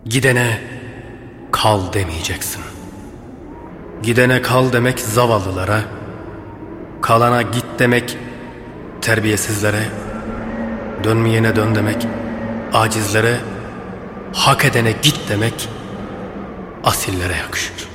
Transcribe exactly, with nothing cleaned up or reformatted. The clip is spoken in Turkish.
Gidene kal demeyeceksin. Gidene kal demek zavallılara, kalana git demek terbiyesizlere, dönmeyene dön demek acizlere, hak edene git demek asillere yakışır.